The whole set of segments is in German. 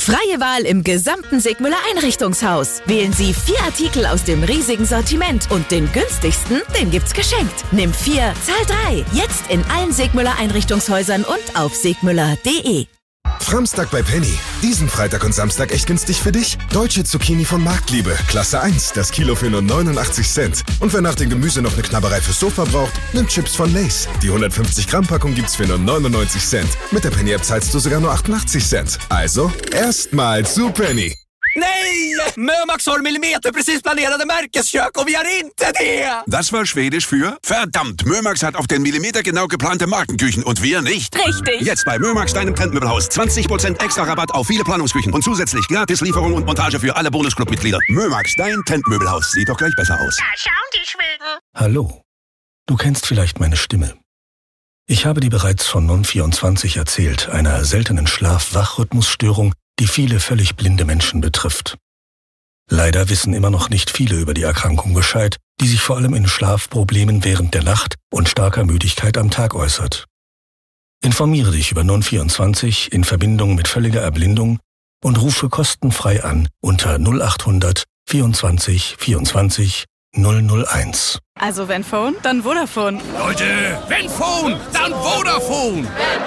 Freie Wahl im gesamten Sigmüller Einrichtungshaus. Wählen Sie 4 Artikel aus dem riesigen Sortiment und den günstigsten, den gibt's geschenkt. Nimm 4, zahl 3. Jetzt in allen Sigmüller Einrichtungshäusern und auf sigmüller.de. Framstag bei Penny. Diesen Freitag und Samstag echt günstig für dich. Deutsche Zucchini von Marktliebe. Klasse 1. Das Kilo für nur 89 Cent. Und wer nach dem Gemüse noch eine Knabberei fürs Sofa braucht, nimmt Chips von Lay's. Die 150 Gramm Packung gibt's für nur 99 Cent. Mit der Penny App zahlst du sogar nur 88 Cent. Also, erstmal zu Penny. Nej! Mömax har millimeter precis planerade märkeskök och vi har inte det! Das war Schwedisch für verdammt, Mömax hat auf den Millimeter genau geplante Markenküchen und wir nicht. Richtig. Jetzt bei Mömax, deinem Trendmöbelhaus. 20% extra Rabatt auf viele Planungsküchen und zusätzlich Gratislieferung und Montage für alle Bonusclub-Mitglieder. Mömax, dein Trendmöbelhaus. Sieht doch gleich besser aus. Da schauen die Schweden. Hallo. Du kennst vielleicht meine Stimme. Ich habe dir bereits von Non24 erzählt, einer seltenen Schlaf-Wach-Rhythmusstörung, die viele völlig blinde Menschen betrifft. Leider wissen immer noch nicht viele über die Erkrankung Bescheid, die sich vor allem in Schlafproblemen während der Nacht und starker Müdigkeit am Tag äußert. Informiere dich über Non24 in Verbindung mit völliger Erblindung und rufe kostenfrei an unter 0800 24 24 001. Also wenn Phone, dann Vodafone. Leute, wenn Phone, dann Vodafone!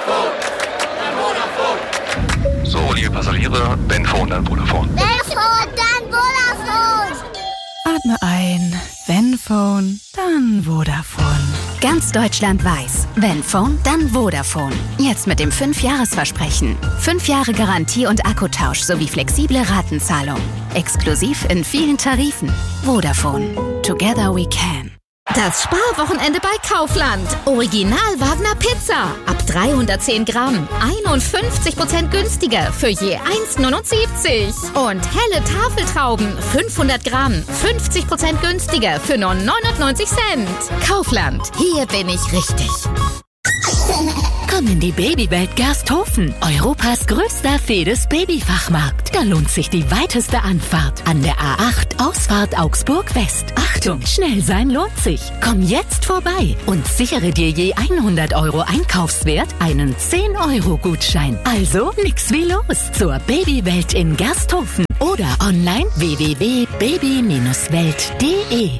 So, liebe Passagiere, wenn Phone, dann Vodafone. Wenn Phone, dann Vodafone. Atme ein. Wenn Phone, dann Vodafone. Ganz Deutschland weiß, wenn Phone, dann Vodafone. Jetzt mit dem 5-Jahres-Versprechen. 5 Jahre Garantie und Akkutausch sowie flexible Ratenzahlung. Exklusiv in vielen Tarifen. Vodafone. Together we can. Das Sparwochenende bei Kaufland. Original Wagner Pizza. Ab 310 Gramm. 51% günstiger für je 1,79. Und helle Tafeltrauben. 500 Gramm. 50% günstiger für nur 99 Cent. Kaufland. Hier bin ich richtig. Komm in die Babywelt Gersthofen, Europas größter Fedes-Babyfachmarkt. Da lohnt sich die weiteste Anfahrt an der A8 Ausfahrt Augsburg West. Achtung, schnell sein lohnt sich. Komm jetzt vorbei und sichere dir je 100 € Einkaufswert einen 10-€-Gutschein. Also nix wie los zur Babywelt in Gersthofen oder online www.baby-welt.de.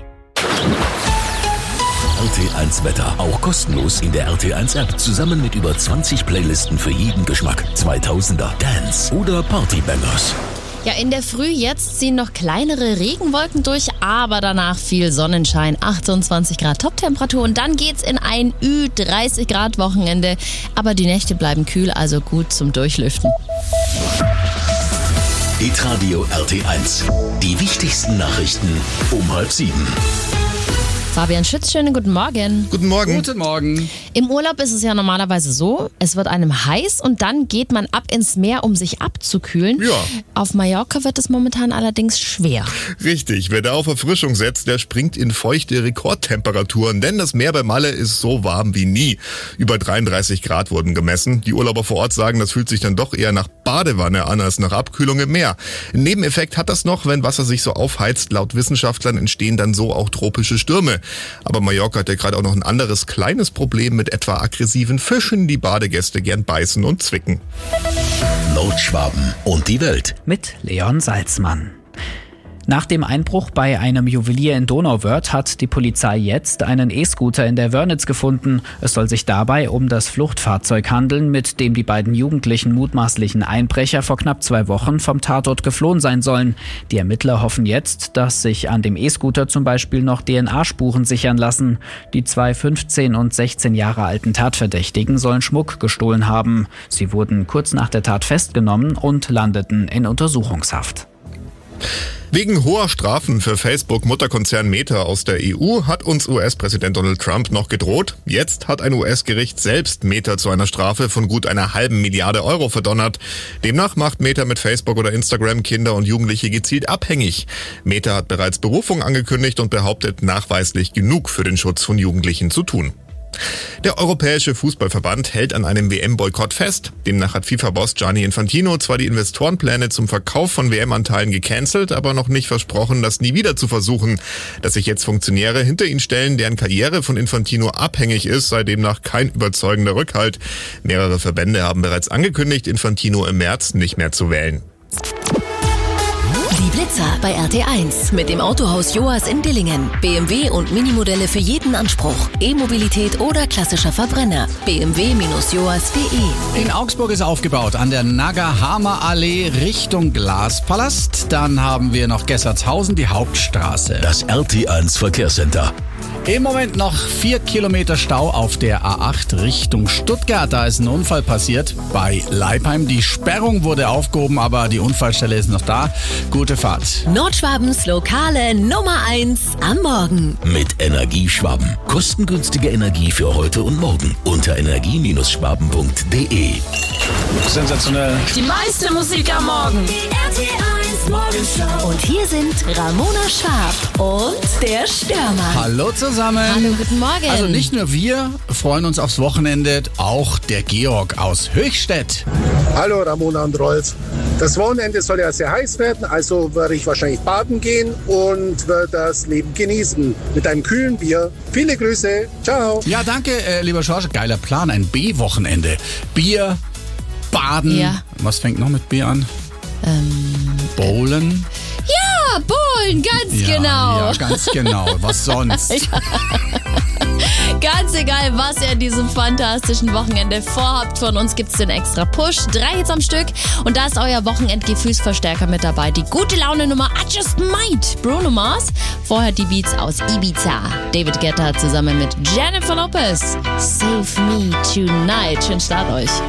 RT1 Wetter. Auch kostenlos in der RT1 App. Zusammen mit über 20 Playlisten für jeden Geschmack. 2000er, Dance oder Partybangers. Ja, in der Früh jetzt ziehen noch kleinere Regenwolken durch, aber danach viel Sonnenschein. 28 Grad Toptemperatur und dann geht's in ein Ü30 Grad Wochenende. Aber die Nächte bleiben kühl, also gut zum Durchlüften. Hitradio RT1. Die wichtigsten Nachrichten um 6:30. Fabian Schütz, schönen guten Morgen. Guten Morgen. Guten Morgen. Im Urlaub ist es ja normalerweise so, es wird einem heiß und dann geht man ab ins Meer, um sich abzukühlen. Ja. Auf Mallorca wird es momentan allerdings schwer. Richtig, wer da auf Erfrischung setzt, der springt in feuchte Rekordtemperaturen, denn das Meer bei Malle ist so warm wie nie. Über 33 Grad wurden gemessen. Die Urlauber vor Ort sagen, das fühlt sich dann doch eher nach Badewanne an als nach Abkühlung im Meer. Ein Nebeneffekt hat das noch, wenn Wasser sich so aufheizt. Laut Wissenschaftlern entstehen dann so auch tropische Stürme. Aber Mallorca hat ja gerade auch noch ein anderes kleines Problem mit etwa aggressiven Fischen, die Badegäste gern beißen und zwicken. Nordschwaben und die Welt. Mit Leon Salzmann. Nach dem Einbruch bei einem Juwelier in Donauwörth hat die Polizei jetzt einen E-Scooter in der Wörnitz gefunden. Es soll sich dabei um das Fluchtfahrzeug handeln, mit dem die beiden jugendlichen mutmaßlichen Einbrecher vor knapp 2 Wochen vom Tatort geflohen sein sollen. Die Ermittler hoffen jetzt, dass sich an dem E-Scooter zum Beispiel noch DNA-Spuren sichern lassen. Die 2 15 und 16 Jahre alten Tatverdächtigen sollen Schmuck gestohlen haben. Sie wurden kurz nach der Tat festgenommen und landeten in Untersuchungshaft. Wegen hoher Strafen für Facebook-Mutterkonzern Meta aus der EU hat uns US-Präsident Donald Trump noch gedroht. Jetzt hat ein US-Gericht selbst Meta zu einer Strafe von gut einer halben Milliarde Euro verdonnert. Demnach macht Meta mit Facebook oder Instagram Kinder und Jugendliche gezielt abhängig. Meta hat bereits Berufung angekündigt und behauptet, nachweislich genug für den Schutz von Jugendlichen zu tun. Der Europäische Fußballverband hält an einem WM-Boykott fest. Demnach hat FIFA-Boss Gianni Infantino zwar die Investorenpläne zum Verkauf von WM-Anteilen gecancelt, aber noch nicht versprochen, das nie wieder zu versuchen. Dass sich jetzt Funktionäre hinter ihn stellen, deren Karriere von Infantino abhängig ist, sei demnach kein überzeugender Rückhalt. Mehrere Verbände haben bereits angekündigt, Infantino im März nicht mehr zu wählen. Die Blitzer bei RT1 mit dem Autohaus Joas in Dillingen. BMW und Minimodelle für jeden Anspruch. E-Mobilität oder klassischer Verbrenner. bmw-joas.de. In Augsburg ist aufgebaut an der Nagahama-Allee Richtung Glaspalast. Dann haben wir noch Gessertshausen, die Hauptstraße. Das RT1 Verkehrscenter. Im Moment noch 4 Kilometer Stau auf der A8 Richtung Stuttgart. Da ist ein Unfall passiert bei Leipheim. Die Sperrung wurde aufgehoben, aber die Unfallstelle ist noch da. Gute Fahrt. Nordschwabens lokale Nummer 1 am Morgen. Mit Energieschwaben. Kostengünstige Energie für heute und morgen. Unter energie-schwaben.de. Sensationell. Die meiste Musik am Morgen. Die RT1 Morgenshow. Und hier sind Ramona Schwab und der Stürmer. Hallo zusammen. Hallo, guten Morgen. Also nicht nur wir freuen uns aufs Wochenende, auch der Georg aus Höchstädt. Hallo Ramona und Rolf. Das Wochenende soll ja sehr heiß werden, also werde ich wahrscheinlich baden gehen und werde das Leben genießen mit einem kühlen Bier. Viele Grüße, ciao. Ja, danke, lieber Schorsch. Geiler Plan, ein B-Wochenende. Bier, Baden. Ja. Was fängt noch mit B an? Bowlen. Ja, Bowlen, ganz genau. Ja, ganz genau. Was sonst? Ganz egal, was ihr an diesem fantastischen Wochenende vorhabt, von uns gibt's den extra Push. 3 Hits am Stück und da ist euer Wochenendgefühlsverstärker mit dabei. Die gute Laune Nummer I Just Might, Bruno Mars. Vorher die Beats aus Ibiza. David Guetta zusammen mit Jennifer Lopez. Save Me Tonight. Schönen Start euch.